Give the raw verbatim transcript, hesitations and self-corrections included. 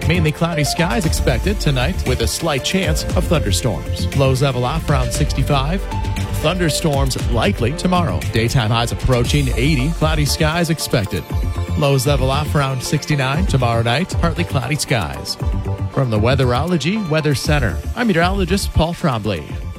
Mainly cloudy skies expected tonight with a slight chance of thunderstorms. Lows level off around sixty-five. Thunderstorms likely tomorrow. Daytime highs approaching eighty. Cloudy skies expected. Lows level off around sixty-nine. Tomorrow night, partly cloudy skies. From the Weatherology Weather Center, I'm meteorologist Paul Trombley.